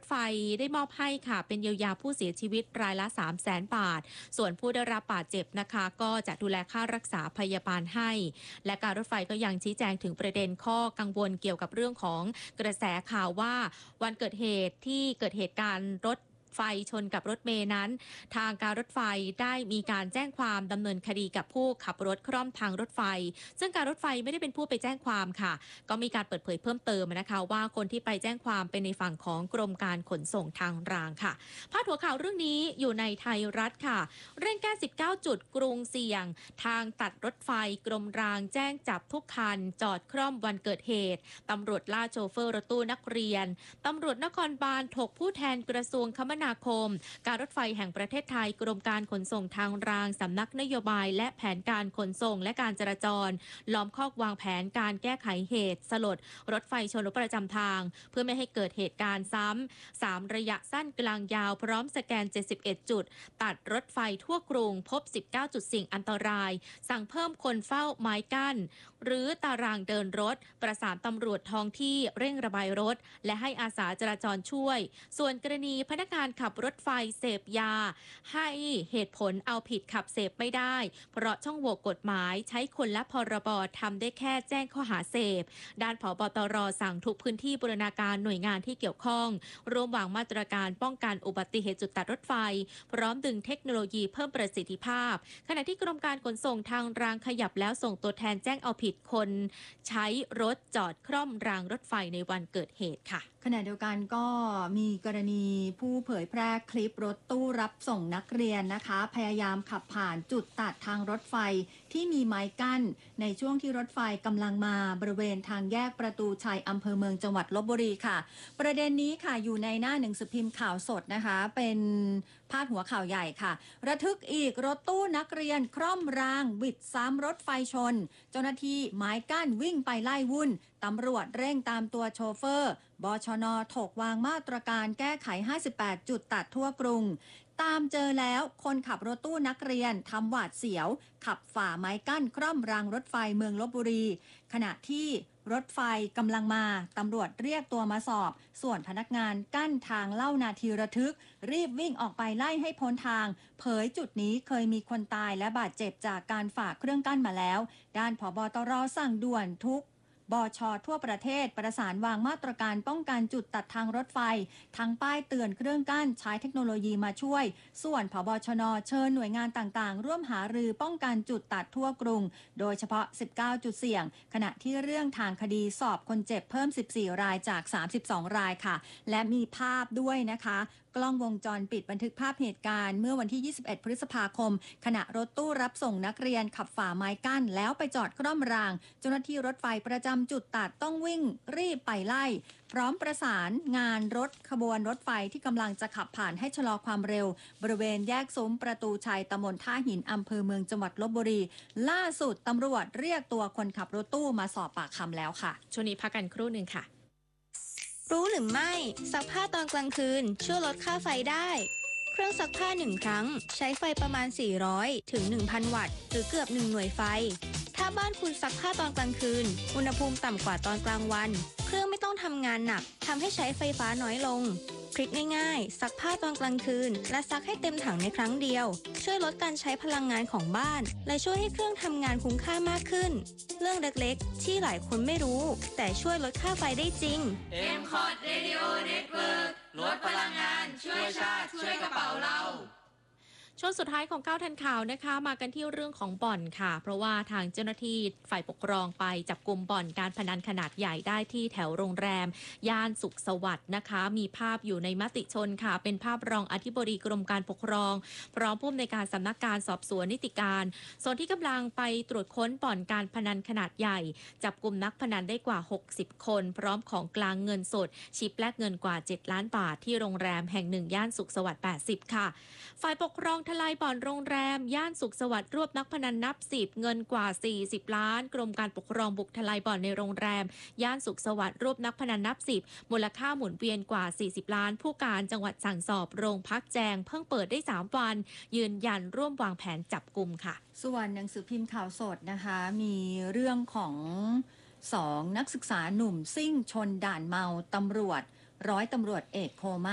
ไฟได้มอบให้ค่ะเป็นเยียวยาผู้เสียชีวิตรายละ300,000 บาทส่วนผู้ได้รับบาดเจ็บนะคะก็จะดูแลค่ารักษาพยาบาลให้และการรถไฟก็ยังชี้แจงถึงประเด็นข้อกังวลเกี่ยวกับเรื่องของกระแสข่าวว่าวันเกิดเหตุที่เกิดเหตุการณ์รถไฟชนกับรถเมล์นั้นทางการรถไฟได้มีการแจ้งความดำเนินคดีกับผู้ขับรถคร่อมทางรถไฟซึ่งการรถไฟไม่ได้เป็นผู้ไปแจ้งความค่ะก็มีการเปิดเผยเพิ่มเติมนะคะว่าคนที่ไปแจ้งความเป็นในฝั่งของกรมการขนส่งทางรางค่ะพาดหัวข่าวเรื่องนี้อยู่ในไทยรัฐค่ะเร่งแก้19จุดกรุงเสี่ยงทางตัดรถไฟกรมรางแจ้งจับทุกคันจอดคร่อมวันเกิดเหตุตำรวจล่าโชเฟอร์รถตู้นักเรียนตำรวจนครบาลถกผู้แทนกระทรวงคมนาคมการรถไฟแห่งประเทศไทยกรมการขนส่งทางรางสำนักนโยบายและแผนการขนส่งและการจราจรล้อมคอกวางแผนการแก้ไขเหตุสลดรถไฟชนรถประจำทางเพื่อไม่ให้เกิดเหตุการณ์ซ้ำ3ระยะสั้นกลางยาวพร้อมสแกน71จุดตัดรถไฟทั่วกรุงพบ19จุดเสี่ยงอันตรายสั่งเพิ่มคนเฝ้าไม้กั้นหรือตารางเดินรถประสานตำรวจท้องที่เร่งระบายรถและให้อาสาจราจรช่วยส่วนกรณีพนักงานขับรถไฟเสพยาให้เหตุผลเอาผิดขับเสพไม่ได้เพราะช่องโหว่กฎหมายใช้คนและพรบทำได้แค่แจ้งข้อหาเสพด้านผบตรสั่งทุกพื้นที่บูรณาการหน่วยงานที่เกี่ยวข้องร่วมวางมาตรการป้องกันอุบัติเหตุจุดตัดรถไฟพร้อมดึงเทคโนโลยีเพิ่มประสิทธิภาพขณะที่กรมการขนส่งทางรางขยับแล้วส่งตัวแทนแจ้งเอาผิดคนใช้รถจอดคร่อมรางรถไฟในวันเกิดเหตุค่ะขณะเดียวกันก็มีกรณีผู้เผยแพร่คลิปรถตู้รับส่งนักเรียนนะคะพยายามขับผ่านจุดตัดทางรถไฟที่มีไม้กั้นในช่วงที่รถไฟกำลังมาบริเวณทางแยกประตูชัยอำเภอเมืองจังหวัดลพบุรีค่ะประเด็นนี้ค่ะอยู่ในหน้าหนังสือพิมพ์ข่าวสดนะคะเป็นพาดหัวข่าวใหญ่ค่ะระทึกอีกรถตู้นักเรียนคร่อมรางวิดซ้ำรถไฟชนเจ้าหน้าที่ไม้กั้นวิ่งไปไล่วุ่นตำรวจเร่งตามตัวโชเฟอร์บชน.ถกวางมาตรการแก้ไข58จุดตัดทั่วกรุงตามเจอแล้วคนขับรถตู้นักเรียนทำหวาดเสียวขับฝ่าไม้กั้นคร่อมรางรถไฟเมืองลพบุรีขณะที่รถไฟกำลังมาตำรวจเรียกตัวมาสอบส่วนพนักงานกั้นทางเล่านาทีระทึกรีบวิ่งออกไปไล่ให้พ้นทางเผยจุดนี้เคยมีคนตายและบาดเจ็บจากการฝ่าเครื่องกั้นมาแล้วด้านผบ.ตร.สั่งด่วนทุกบช.ทั่วประเทศประสานวางมาตรการป้องกันจุดตัดทางรถไฟทั้งป้ายเตือนเครื่องกั้นใช้เทคโนโลยีมาช่วยส่วนผบ.ชน.เชิญหน่วยงานต่างๆร่วมหารือป้องกันจุดตัดทั่วกรุงโดยเฉพาะ19จุดเสี่ยงขณะที่เรื่องทางคดีสอบคนเจ็บเพิ่ม14รายจาก32รายค่ะและมีภาพด้วยนะคะกล้องวงจรปิดบันทึกภาพเหตุการณ์เมื่อวันที่21พฤษภาคมขณะรถตู้รับส่งนักเรียนขับฝ่าไม้กั้นแล้วไปจอดคร่อมรางเจ้าหน้าที่รถไฟประจำจุดตัดต้องวิ่งรีบไปไล่พร้อมประสานงานรถขบวนรถไฟที่กำลังจะขับผ่านให้ชะลอความเร็วบริเวณแยกซุ้มประตูชัยตำบลท่าหินอำเภอเมืองจังหวัดลพบุรีล่าสุดตำรวจเรียกตัวคนขับรถตู้มาสอบปากคำแล้วค่ะช่วงนี้พักกันครู่หนึ่งค่ะรู้หรือไม่ซักผ้าตอนกลางคืนช่วยลดค่าไฟได้เครื่องซักผ้า1ครั้งใช้ไฟประมาณ400ถึง 1,000 วัตต์หรือเกือบ1หน่วยไฟถ้าบ้านคุณซักผ้าตอนกลางคืนอุณหภูมิต่ำกว่าตอนกลางวันเครื่องไม่ต้องทำงานหนักทำให้ใช้ไฟฟ้าน้อยลงทริคง่ายๆซักผ้าตอนกลางคืนและซักให้เต็มถังในครั้งเดียวช่วยลดการใช้พลังงานของบ้านและช่วยให้เครื่องทำงานคุ้มค่ามากขึ้นเรื่องเล็กๆที่หลายคนไม่รู้แต่ช่วยลดค่าไฟได้จริง M-Cot Radio Network ลดพลังงานช่วยชาติช่วยกระเป๋าเราช่วงสุดท้ายของ9ทันข่าวนะคะมากันที่เรื่องของบ่อนค่ะเพราะว่าทางเจ้าหน้าที่ฝ่ายปกครองไปจับกุมบ่อนการพนันขนาดใหญ่ได้ที่แถวโรงแรมย่านสุขสวัสดิ์นะคะมีภาพอยู่ในมติชนค่ะเป็นภาพรองอธิบดีกรมการปกครองพร้อมผู้อำนวยการสำนักการสอบสวนนิติการส่วนที่กำลังไปตรวจค้นบ่อนการพนันขนาดใหญ่จับกุมนักพนันได้กว่า60คนพร้อมของกลางเงินสดชิปแลกเงินกว่า7ล้านบาทที่โรงแรมแห่งหนึ่งย่านสุขสวัสดิ์80ค่ะฝ่ายปกครองทลายบ่อนโรงแรมย่านสุขสวัสดิ์รวบนักพนันนับ10เงินกว่า40ล้านกรมการปกครองบุกทลายบ่อนในโรงแรมย่านสุขสวัสดิ์รวบนักพนันนับ10มูลค่าหมุนเวียนกว่า40ล้านผู้การจังหวัดสั่งสอบโรงพักแจงเพิ่งเปิดได้3วันยืนยันร่วมวางแผนจับกุมค่ะส่วนหนังสือพิมพ์ข่าวสดนะคะมีเรื่องของ2นักศึกษาหนุ่มซิ่งชนด่านเมาตำรวจร้อยตำรวจเอกโคม่า